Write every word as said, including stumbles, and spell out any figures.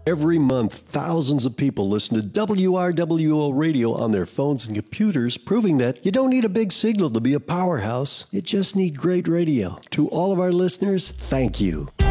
Every month, thousands of people listen to W R W O radio on their phones and computers, proving that you don't need a big signal to be a powerhouse. You just need great radio. To all of our listeners, thank you.